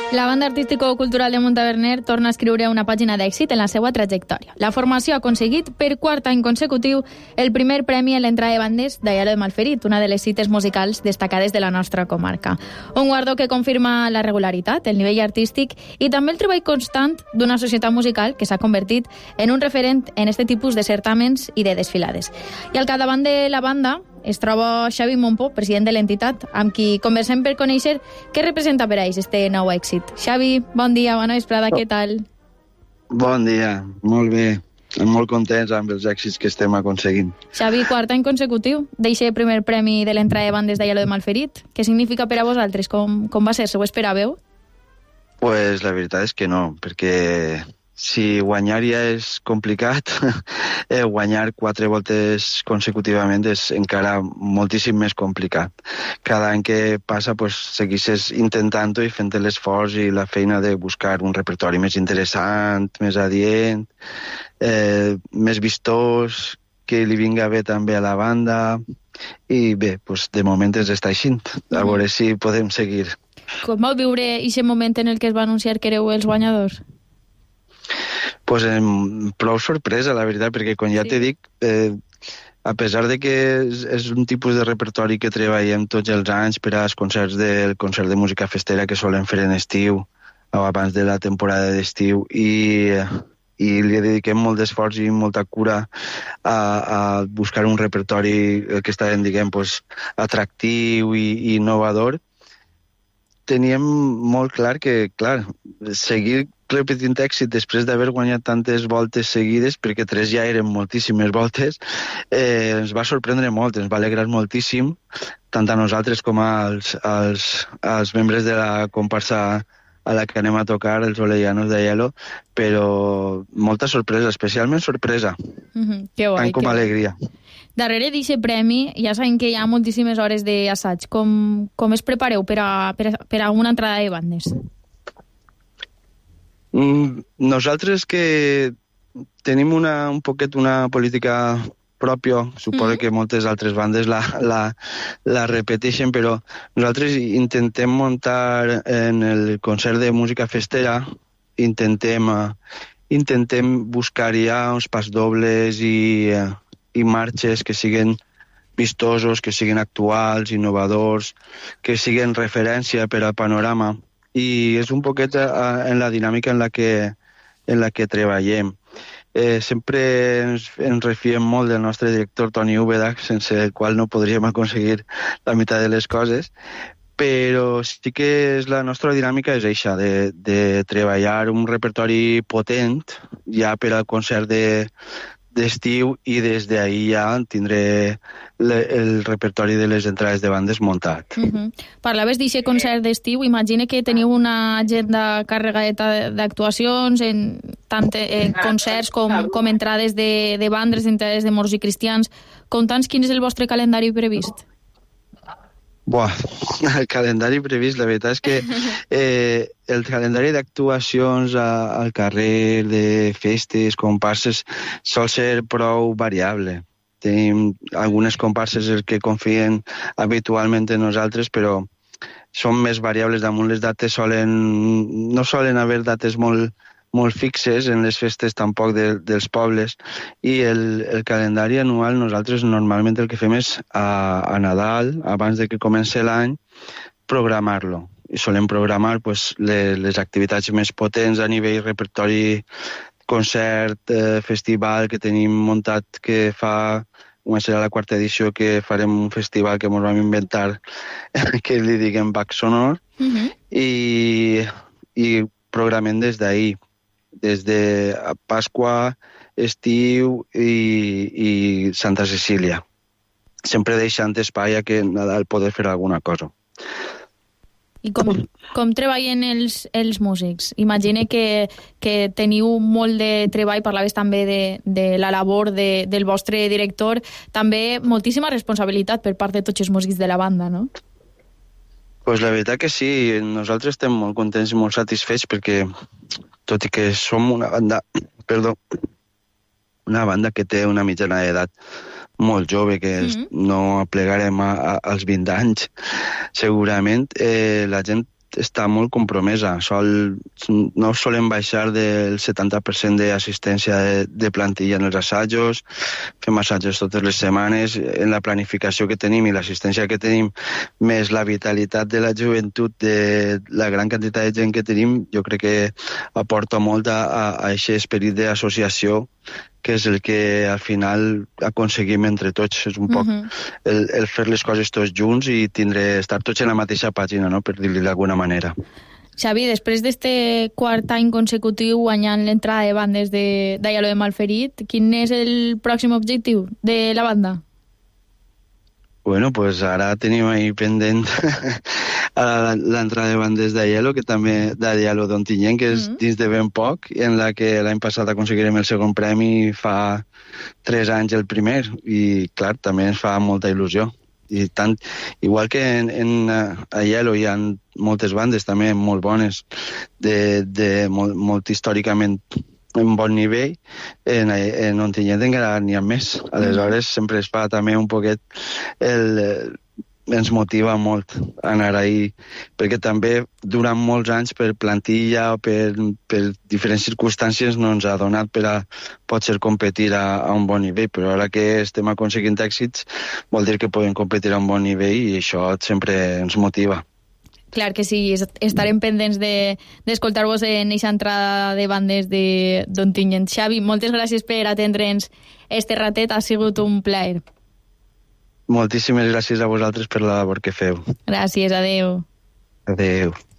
La banda artístico-cultural de Montaverner torna a escriure una pàgina d'èxit en la seva trajectòria. La formació ha aconseguit per quart any consecutiu el primer premi en l'entrada de bandes d'Aialo de Malferit, una de les cites musicals destacades de la nostra comarca. Un guardó que confirma la regularitat, el nivell artístic i també el treball constant d'una societat musical que s'ha convertit en un referent en aquest tipus de certàmens i de desfilades. I al capdavant de la banda es troba Xavi Mompó, president de l'entitat, amb qui conversem per conèixer què representa per a ells este nou èxit. Xavi, bon dia, bona vesprada, què tal? Bon dia, molt bé. Molt contents amb els èxits que estem aconseguint. Xavi, quart any consecutiu d'eixe primer premi de l'entrada de bandes d'Aialo de Malferit. Què significa per a vosaltres? Com va ser? Se ho esperàveu? Pues la veritat és que no, perquè si guanyar ja és complicat, guanyar 4 voltes consecutivament és encara moltíssim més complicat. Cada any que passa pues, segueixes intentant-ho i fent l'esforç i la feina de buscar un repertori més interessant, més adient, més vistós, que li vinga bé també a la banda. I bé, pues, de moment ens està així. A veure si podem seguir. Com vau viure aquest moment en el que es va anunciar que éreu els guanyadors? Pues prou sorpresa, la veritat, perquè com ja t'he dit, a pesar de que és un tipus de repertori que treballem tots els anys per als concerts del concert de música festera que solen fer en estiu o abans de la temporada d'estiu i li dediquem molt d'esforç i molta cura a buscar un repertori que estàvem, diguem, pues, atractiu i innovador. Teníem molt clar que, seguir repetint èxit després d'haver guanyat tantes voltes seguides, perquè 3 ja eren moltíssimes voltes, ens va sorprendre molt, ens va alegrar moltíssim, tant a nosaltres com als membres de la comparsa a la que anem a tocar, els Olellanos d'Aialo, però molta sorpresa, especialment sorpresa, que guai, tant com alegria. Darrere d'aquest premi ja sabem que hi ha moltíssimes hores d'assaig. Com es prepareu per a una entrada de bandes? Nosaltres que tenim un poquet una política pròpia, suposo que moltes altres bandes la repeteixen, però nosaltres intentem muntar en el concert de música festera, intentem buscar ja uns pasdobles i marxes que siguin vistosos, que siguin actuals, innovadors, que siguin referència per al panorama. I és un poquet en la dinàmica en la que treballem. Sempre ens refiem molt del nostre director Toni Úbeda, sense el qual no podríem aconseguir la meitat de les coses, però sí que la nostra dinàmica és eixa, de treballar un repertori potent ja per al concert d'estiu i des d'ahir ja tindré el repertori de les entrades de bandes muntat. Parlaves d'aquest concert d'estiu, imagine que teniu una agenda carregada d'actuacions, tant en concerts com entrades de bandes, entrades de morts i cristians. Conta'ns quin és el vostre calendari previst. El calendari previst, la veritat és que el calendari d'actuacions al carrer, de festes, comparses, sol ser prou variable. Tenim algunes comparses que confien habitualment en nosaltres, però són més variables. Damunt les dates no solen haver dates molt fixes en les festes tampoc dels pobles, i el calendari anual nosaltres normalment el que fem és a Nadal, abans de que comenci l'any, programar-lo. I solem programar les activitats més potents a nivell repertori, concert, festival que tenim muntat, que serà la 4ª edició, que farem un festival que ens vam inventar que li diguem Bac Sonor, i programem des d'ahir, des de Pasqua, estiu i Santa Cecília. Sempre deixant espai a que Nadal poder fer alguna cosa. I com treballen els músics? Imagine que teniu molt de treball, parlaves també de la labor del vostre director, també moltíssima responsabilitat per part de tots els músics de la banda, no? Pues la veritat que sí, nosaltres estem molt contents i molt satisfets perquè, tot i que som una banda que té una mitjana d'edat molt jove, que no aplegarem als 20 anys, segurament la gent està molt compromesa. No solen baixar del 70% d'assistència de plantilla en els assajos, fem assajos totes les setmanes, en la planificació que tenim i l'assistència que tenim, més la vitalitat de la joventut, de la gran quantitat de gent que tenim, jo crec que aporta molt a aquest esperit d'associació, que és el que al final aconseguim entre tots. És un poc el fer les coses tots junts i estar tots en la mateixa pàgina, no? Per dir-li d'alguna manera. Xavi, després d'este quart any consecutiu guanyant l'entrada de bandes d'Aielo de Malferit, quin és el pròxim objectiu de la banda? Bueno, pues ara tenim ahí pendent l'entrada de bandes d'Aielo, que també d'Aielo d'Ontinyent, que és dins de ben poc, en la que l'any passat aconseguirem el segon premi, fa 3 anys el primer, i clar, també ens fa molta il·lusió. I tant, igual que en Aielo hi ha moltes bandes també molt bones, molt històricament en bon nivell, en Ontinyent encara n'hi ha més. Aleshores, sempre es fa també un poquet ens motiva molt anar ahí, perquè també durant molts anys per plantilla o per diferents circumstàncies no ens ha donat per a potser competir a un bon nivell, però ara que estem aconseguint èxits vol dir que podem competir a un bon nivell i això sempre ens motiva. Clar que sí, estarem pendents d'escoltar-vos en aquesta entrada de bandes d'Ontinyent. Xavi, moltes gràcies per atendre'ns este ratet, ha sigut un plaer. Moltíssimes gràcies a vosaltres per la labor que feu. Gràcies, adeu. Adeu.